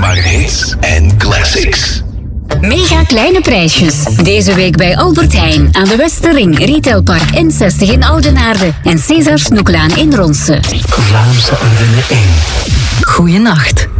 maar hits en classics. Mega kleine prijsjes. Deze week bij Albert Heijn aan de Westerring, Retailpark N60 in Oudenaarde en César Snoeklaan in Ronse. Vlaamse Ardennen 1. Goeienacht.